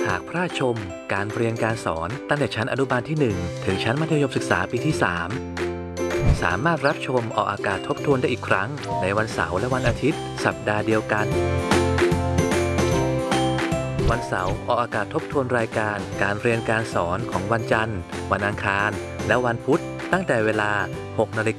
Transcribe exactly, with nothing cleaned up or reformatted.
หากพลาดชมการเรียนการสอนตั้งแต่ชั้นอนุบาลที่หนึ่งถึงชั้นมัธยมศึกษาปีที่สามสามารถรับชมออกอากาศทบทวนได้อีกครั้งในวันเสาร์และวันอาทิตย์สัปดาห์เดียวกันวันเสาร์ออกอากาศทบทวนรายการการเรียนการสอนของวันจันทร์วันอังคารและวันพุธตั้งแต่เวลา หกนาฬิกา